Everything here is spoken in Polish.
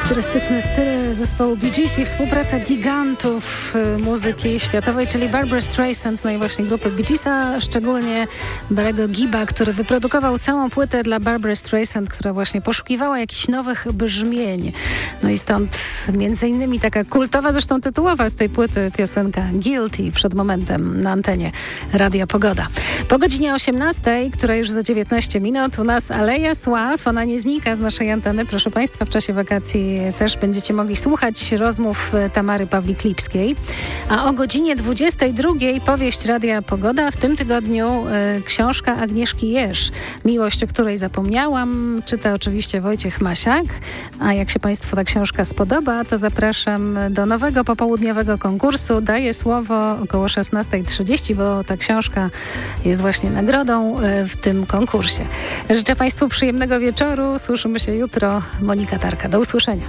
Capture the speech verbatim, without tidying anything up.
Charakterystyczny styl zespołu Bee Gees i współpraca gigantów muzyki światowej, czyli Barbra Streisand, no i właśnie grupy Bee Gees, a szczególnie Barry'ego Giba, który wyprodukował całą płytę dla Barbry Streisand, która właśnie poszukiwała jakichś nowych brzmień. No i stąd między innymi taka kultowa, zresztą tytułowa z tej płyty piosenka Guilty przed momentem na antenie Radia Pogoda. Po godzinie osiemnastej, która już za dziewiętnaście minut, u nas Aleja Sław, ona nie znika z naszej anteny. Proszę Państwa, w czasie wakacji też będziecie mogli słuchać rozmów Tamary Pawlik-Lipskiej. A o godzinie dwudziestej drugiej powieść Radia Pogoda. W tym tygodniu y, książka Agnieszki Jerz. Miłość, o której zapomniałam. Czyta oczywiście Wojciech Masiak. A jak się Państwu ta książka spodoba, to zapraszam do nowego popołudniowego konkursu. Daję słowo około szesnastej trzydzieści, bo ta książka jest właśnie nagrodą y, w tym konkursie. Życzę Państwu przyjemnego wieczoru. Słyszymy się jutro. Monika Tarka. Do usłyszenia.